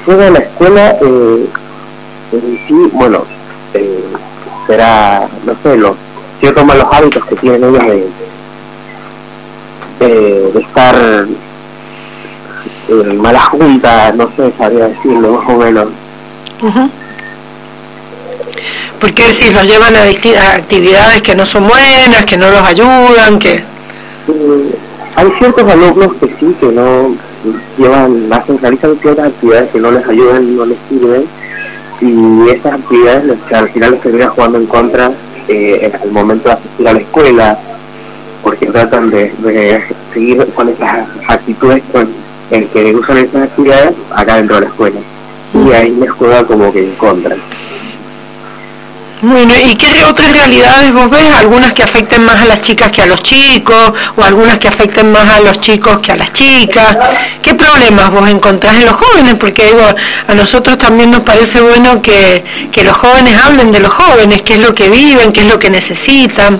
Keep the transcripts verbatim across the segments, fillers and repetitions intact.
fuera de la escuela, eh, en sí, bueno, eh, será, no sé, los ciertos malos hábitos que tienen ellos de, de, de estar en malas juntas, no sé, sabría decirlo, más o menos. Uh-huh. Porque si los llevan a distintas actividades que no son buenas, que no los ayudan, que... Eh, hay ciertos alumnos que sí, que no llevan, hacen, realizan ciertas actividades que no les ayudan, no les sirven, y esas actividades les, al final les terminan jugando en contra eh, en el momento de asistir a la escuela, porque tratan de, de seguir con esas actitudes con, en que usan esas actividades acá dentro de la escuela, y ahí les juega como que en contra. Bueno, ¿y qué otras realidades vos ves? ¿Algunas que afecten más a las chicas que a los chicos? ¿O algunas que afecten más a los chicos que a las chicas? ¿Qué problemas vos encontrás en los jóvenes? Porque digo, a nosotros también nos parece bueno que, que los jóvenes hablen de los jóvenes, qué es lo que viven, qué es lo que necesitan.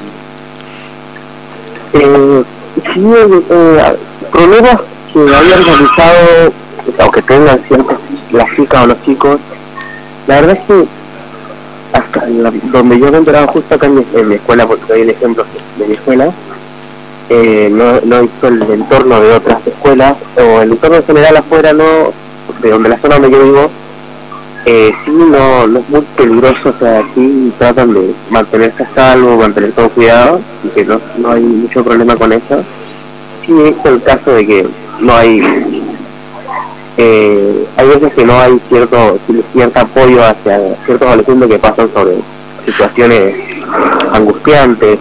Eh, sí, eh, problemas que hayan realizado, o que tengan ciertas, las chicas o los chicos, la verdad es que hasta la, donde yo me enteraba justo acá en mi, en mi escuela, porque doy el ejemplo de mi escuela, eh, no, no he visto el entorno de otras escuelas, o el entorno en general afuera, no, de donde la zona donde yo vivo, eh, sí, no, no es muy peligroso, o sea, aquí tratan de mantenerse a salvo, mantener todo cuidado, y que no, no hay mucho problema con eso. Sí, es el caso de que no hay... Eh, hay veces que no hay cierto cierto apoyo hacia ciertos adolescentes que pasan sobre situaciones angustiantes.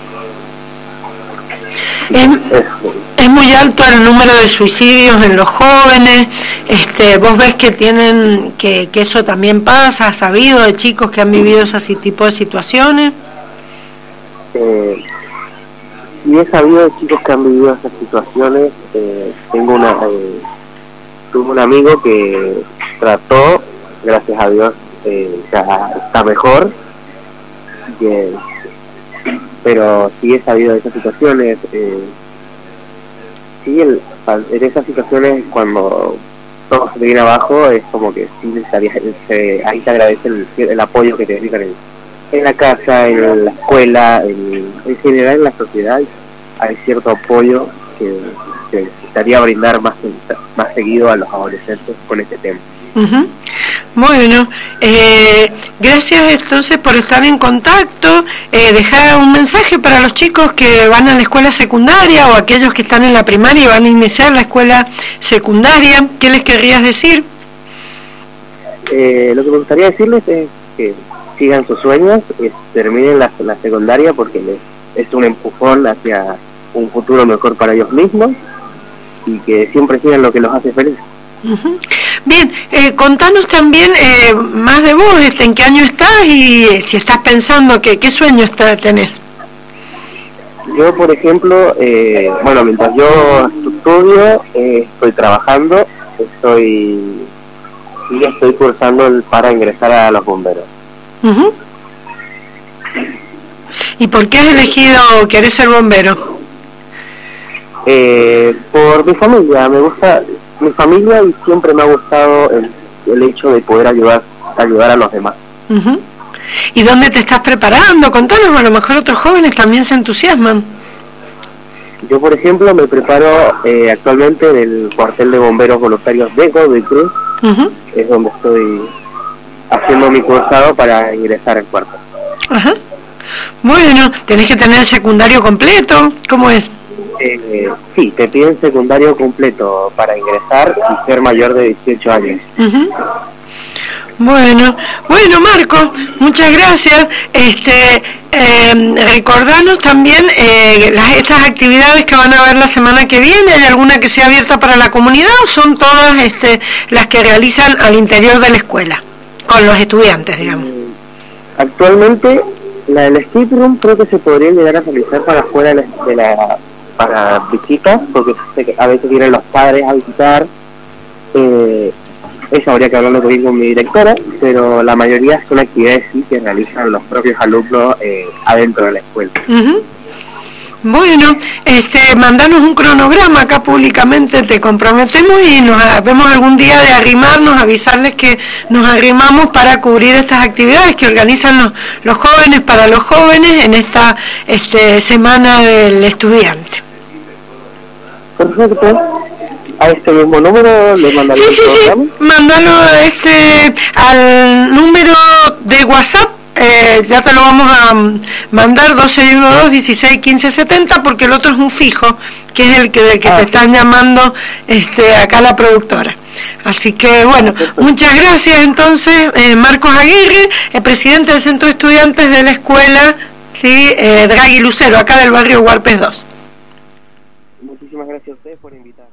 Es, es muy alto el número de suicidios en los jóvenes. Este, vos ves que tienen que, que eso también pasa. ¿Has sabido de chicos que han vivido ese tipo de situaciones? Eh, sí, he sabido de chicos que han vivido esas situaciones. Eh, tengo una eh, tuve un amigo que trató, gracias a Dios, eh, ya está mejor, que, pero sí he sabido de esas situaciones. Eh, sí, el, en esas situaciones cuando todo se viene abajo es como que sí necesitaría, se, ahí te agradece el, el apoyo que te brindan en, en la casa, en la escuela, en, en general en la sociedad. Hay cierto apoyo que se necesitaría brindar más más seguido a los adolescentes con este tema. Uh-huh. Bueno, eh, gracias entonces por estar en contacto. Eh, dejar un mensaje para los chicos que van a la escuela secundaria o aquellos que están en la primaria y van a iniciar la escuela secundaria. ¿Qué les querrías decir? Eh, lo que me gustaría decirles es que sigan sus sueños, que terminen la, la secundaria, porque les, es un empujón hacia un futuro mejor para ellos mismos, y que siempre sigan lo que los hace felices. Uh-huh. Bien, eh, contanos también eh, más de vos, este, en qué año estás y eh, si estás pensando que qué sueño está, tenés. Yo, por ejemplo, eh, bueno, mientras yo estudio, eh, estoy trabajando, estoy y estoy cursando el, para ingresar a los bomberos. Uh-huh. ¿Y por qué has elegido, querés ser bombero? Eh, por mi familia, me gusta mi familia y siempre me ha gustado el, el hecho de poder ayudar ayudar a los demás. Uh-huh. ¿Y dónde te estás preparando? Contanos, a lo mejor otros jóvenes también se entusiasman. Yo, por ejemplo, me preparo eh, actualmente en el cuartel de bomberos voluntarios de Godoy Cruz, uh-huh. Es donde estoy haciendo mi cursado para ingresar al cuartel. Ajá. Bueno, ¿tenés que tener el secundario completo? ¿Cómo es? Eh, sí, te piden secundario completo para ingresar y ser mayor de dieciocho años. Uh-huh. Bueno, bueno Marco, muchas gracias. Este, eh, recordanos también eh, las, estas actividades que van a haber la semana que viene. ¿Hay alguna que sea abierta para la comunidad o son todas este, las que realizan al interior de la escuela, con los estudiantes, digamos? Eh, actualmente la del escape room creo que se podría llegar a realizar para afuera de la, de la para visitas, porque a veces vienen los padres a visitar. Eh, eso habría que hablarlo con mi directora, pero la mayoría son actividades sí que realizan los propios alumnos eh, adentro de la escuela. Uh-huh. Bueno, este, mandanos un cronograma acá públicamente, te comprometemos y nos vemos algún día de arrimarnos, avisarles que nos arrimamos para cubrir estas actividades que organizan los, los jóvenes para los jóvenes en esta este, semana del estudiante. Perfecto. A este mismo número le mandaré sí, el sí, programa. Sí, mándalo este, al número de WhatsApp. Eh, ya te lo vamos a mandar dos seis uno dos, dieciséis, quince, setenta porque el otro es un fijo, que es el que, de que ah, te están llamando este, acá la productora. Así que bueno, muchas gracias entonces, eh, Marcos Aguirre, el presidente del Centro de Estudiantes de la Escuela, ¿sí? eh, Draghi Lucero, acá del barrio Huarpes dos. Muchísimas gracias a ustedes por invitarme.